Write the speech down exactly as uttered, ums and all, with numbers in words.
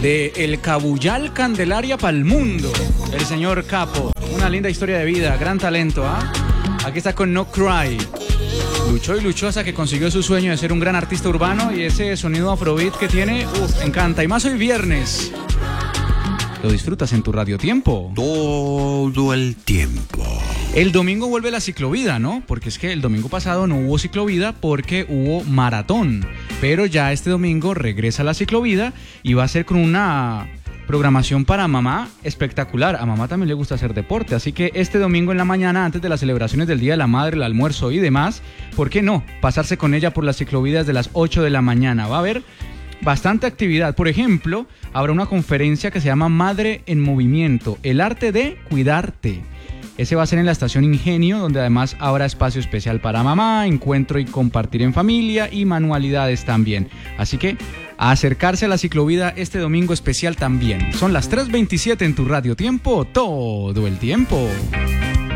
de El Cabuyal Candelaria pa'l mundo, el señor Capo. Una linda historia de vida, gran talento, ¿ah? ¿eh? Aquí está con No Cry. Luchó y luchó hasta que consiguió su sueño de ser un gran artista urbano, y ese sonido afrobeat que tiene, uff, encanta. Y más hoy viernes. Lo disfrutas en tu Radio Tiempo. Todo el tiempo. El domingo vuelve la ciclovida, ¿no? Porque es que el domingo pasado no hubo ciclovida porque hubo maratón. Pero ya este domingo regresa la ciclovida y va a ser con una programación para mamá espectacular. A mamá también le gusta hacer deporte, así que este domingo en la mañana, antes de las celebraciones del Día de la Madre, el almuerzo y demás, ¿por qué no? Pasarse con ella por las ciclovidas de las ocho de la mañana. Va a haber bastante actividad. Por ejemplo, habrá una conferencia que se llama Madre en Movimiento, el arte de cuidarte. Ese va a ser en la estación Ingenio, donde además habrá espacio especial para mamá, encuentro y compartir en familia y manualidades también. Así que a acercarse a la ciclovida este domingo especial también. Son las tres veintisiete en tu Radio Tiempo, todo el tiempo.